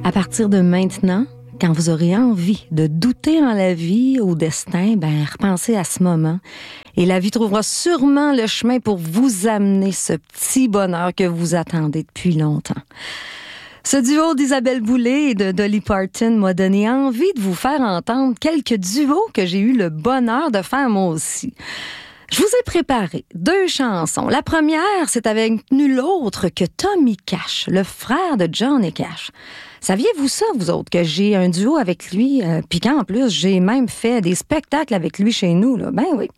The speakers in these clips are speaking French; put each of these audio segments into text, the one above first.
À partir de maintenant, quand vous aurez envie de douter en la vie, au destin, repensez à ce moment. Et la vie trouvera sûrement le chemin pour vous amener ce petit bonheur que vous attendez depuis longtemps. Ce duo d'Isabelle Boulay et de Dolly Parton m'a donné envie de vous faire entendre quelques duos que j'ai eu le bonheur de faire moi aussi. Je vous ai préparé 2 chansons. La première, c'est avec nul autre que Tommy Cash, le frère de Johnny Cash. Saviez-vous ça, vous autres, que j'ai un duo avec lui, puis qu'en plus, j'ai même fait des spectacles avec lui chez nous, là? Ben oui.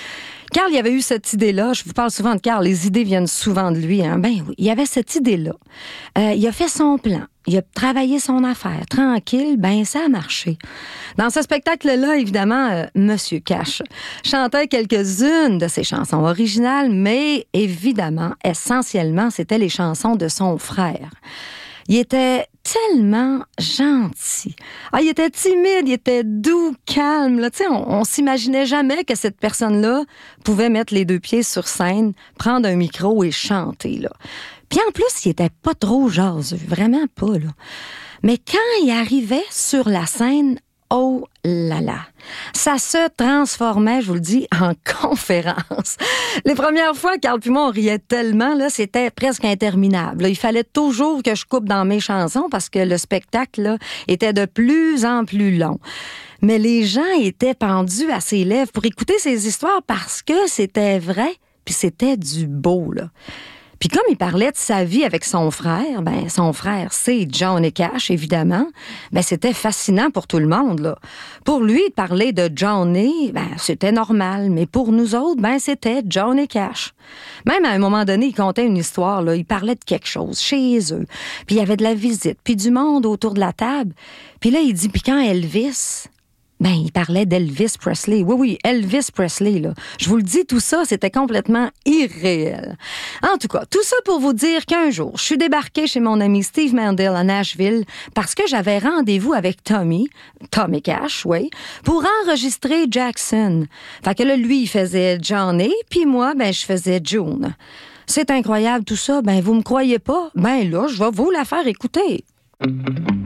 Carl, il avait eu cette idée-là. Je vous parle souvent de Carl. Les idées viennent souvent de lui. Hein? Ben oui, il avait cette idée-là. Il a fait son plan. Il a travaillé son affaire. Tranquille, ça a marché. Dans ce spectacle-là, évidemment, Monsieur Cash chantait quelques-unes de ses chansons originales, mais évidemment, essentiellement, c'était les chansons de son frère. Il était tellement gentil. Il était timide, il était doux, calme. Là. On s'imaginait jamais que cette personne-là pouvait mettre les 2 pieds sur scène, prendre un micro et chanter. Là. Puis en plus, il était pas trop jaseux, vraiment pas. Là. Mais quand il arrivait sur la scène, oh là là, ça se transformait, je vous le dis, en conférence. Les premières fois, Carl puis moi, on riait tellement, là, c'était presque interminable. Là, il fallait toujours que je coupe dans mes chansons parce que le spectacle là, était de plus en plus long. Mais les gens étaient pendus à ses lèvres pour écouter ses histoires parce que c'était vrai, puis c'était du beau, là. Puis comme il parlait de sa vie avec son frère, son frère, c'est Johnny Cash, évidemment, c'était fascinant pour tout le monde, là. Pour lui, parler de Johnny, c'était normal, mais pour nous autres, c'était Johnny Cash. Même à un moment donné, il contait une histoire, là, il parlait de quelque chose chez eux, puis il y avait de la visite, puis du monde autour de la table. Puis là, il dit, puis quand Elvis... il parlait d'Elvis Presley. Oui, Elvis Presley, là. Je vous le dis, tout ça, c'était complètement irréel. En tout cas, tout ça pour vous dire qu'un jour, je suis débarquée chez mon ami Steve Mandel à Nashville parce que j'avais rendez-vous avec Tommy Cash, oui, pour enregistrer Jackson. Fait que là, lui, il faisait Johnny, puis moi, je faisais June. C'est incroyable tout ça. Vous me croyez pas? Là, je vais vous la faire écouter.